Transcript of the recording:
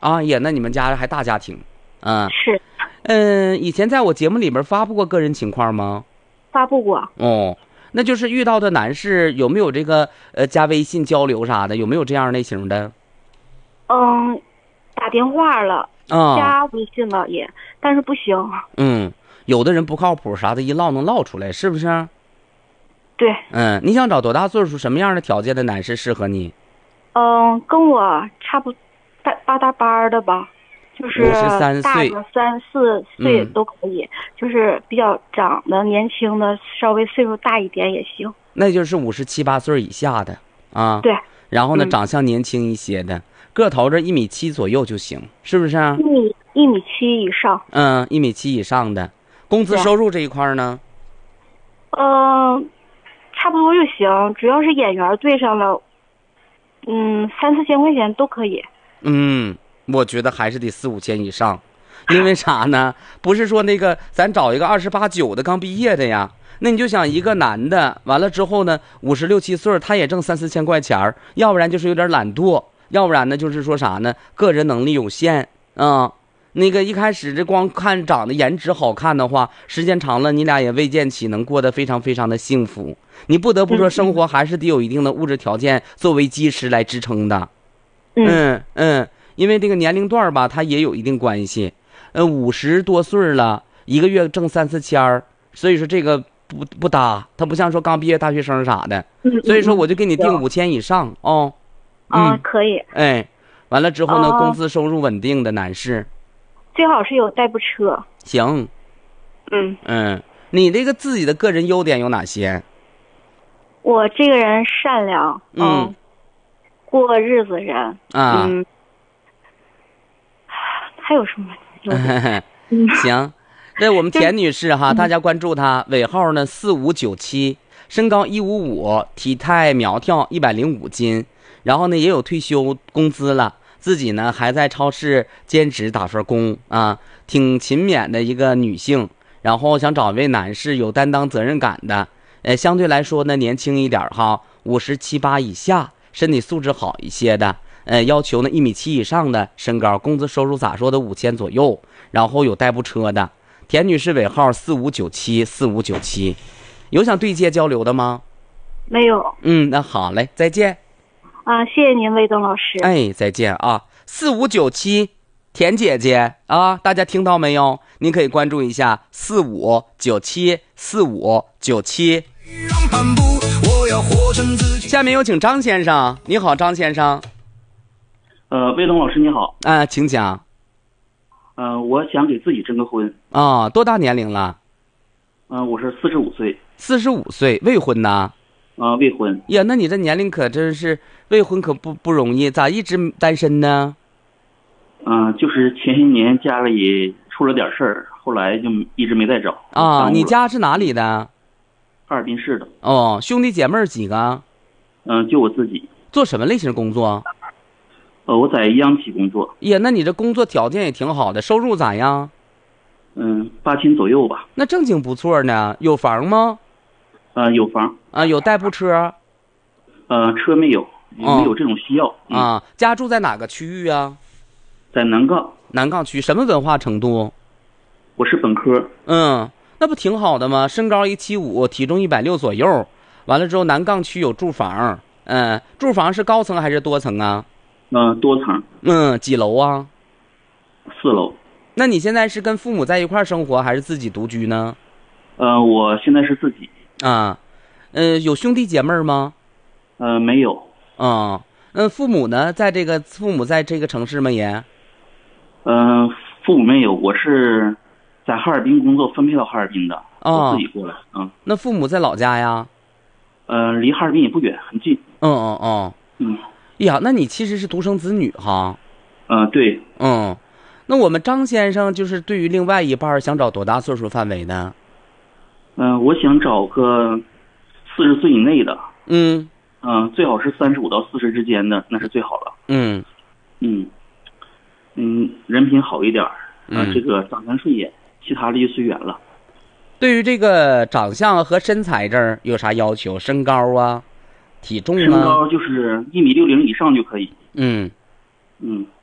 啊，也那你们家还大家庭，啊， 是。 以前在我节目里边发布过个人情况吗？ 发布过。 哦，那就是遇到的男士有没有这个加微信交流啥的，有没有这样类型的？ 打电话了，加微信了也，但是不行。 有的人不靠谱啥的，一唠能唠出来，是不是？ 对。 你想找多大岁数、什么样的条件的男士适合你？ 跟我差不八大班的吧，就是 53岁， 大个3、4岁都可以，就是比较长的、年轻的，稍微岁数大一点也行。 那就是57、8岁以下的啊。 对。 然后呢，长相年轻一些的，个头这1.7米左右就行，是不是 ？1.7米以上。 1.7米以上的，工资收入这一块呢？ 差不多就行，主要是眼缘对上了，3、4千块钱都可以。 我觉得还是得4、5千以上，因为啥呢？不是说那个咱找一个28、9的刚毕业的呀，那你就想一个男的，完了之后呢，56、7岁，他也挣3、4千块钱，要不然就是有点懒惰，要不然呢就是说啥呢？个人能力有限啊。那个一开始这光看长得颜值好看的话，时间长了你俩也未见起能过得非常非常的幸福。你不得不说，生活还是得有一定的物质条件作为基石来支撑的。因为这个年龄段吧，它也有一定关系。50多岁了，一个月挣3、4千，所以说这个不搭，他不像说刚毕业大学生啥的。所以说我就给你定5千以上哦。 可以。 完了之后呢，工资收入稳定的男士， 最好是有代步车。 行。你这个自己的个人优点有哪些？ 我这个人善良，过日子人啊。 还有什么？ 行，这我们田女士哈，大家关注她，尾号呢4597，身高155，体态苗条，105斤，然后呢也有退休工资了，自己呢还在超市兼职打份工啊，挺勤勉的一个女性，然后想找一位男士有担当责任感的，相对来说呢年轻一点哈，57、8以下，身体素质好一些的。要求呢1.7米以上的身高，工资收入咋说的5千左右，然后有代步车的。田女士尾号4597，4597，有想对接交流的吗？ 没有。 那好嘞，再见。 谢谢您，魏东老师。 再见啊，4597，田姐姐啊，大家听到没有？您可以关注一下4597，4597。下面有请张先生，你好，张先生。 魏东老师你好。 请讲。 我想给自己征个婚。 多大年龄了？ 我是45岁。 45岁，未婚呐？ 未婚。 呀，那你这年龄可真是未婚，可不容易，咋一直单身呢？ 就是前些年家里出了点事儿，后来就一直没再找。 你家是哪里的？ 哈尔滨市的。 兄弟姐妹几个？ 就我自己。 做什么类型工作？ 我在央企工作。 呀，那你这工作条件也挺好的，收入咋样 ？8000左右吧。 那正经不错呢。有房吗？ 有房。 有代步车？ 车没有，没有这种需要。 家住在哪个区域啊？ 在南岗。 南岗区什么文化程度？ 我是本科。 那不挺好的吗？身高175，体重160左右。完了之后，南岗区有住房。住房是高层还是多层啊？ 多层。 几楼啊 ？4楼。 那你现在是跟父母在一块生活，还是自己独居呢？ 我现在是自己。 有兄弟姐妹吗？ 没有。 父母呢？父母在这个城市吗？也？ 父母没有，我是在哈尔滨工作，分配到哈尔滨的。我自己过来。 那父母在老家呀？ 离哈尔滨也不远，很近。 呀，那你其实是独生子女哈？ 对。 那我们张先生就是对于另外一半想找多大岁数范围呢？ 我想找个40岁以内的。最好是35到40之间的，那是最好了。人品好一点，这个长相顺眼，其他的就随缘了。 对于这个长相和身材这儿有啥要求？身高啊，体重啊？ 身高就是1.60米以上就可以。